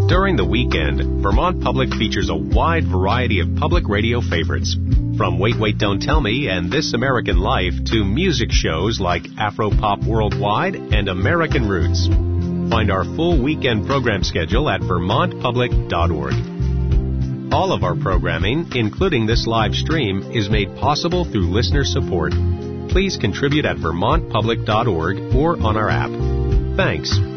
During the weekend, Vermont Public features a wide variety of public radio favorites. From Wait, Wait, Don't Tell Me and This American Life to music shows like Afropop Worldwide and American Roots. Find our full weekend program schedule at vermontpublic.org. All of our programming, including this live stream, is made possible through listener support. Please contribute at vermontpublic.org or on our app. Thanks.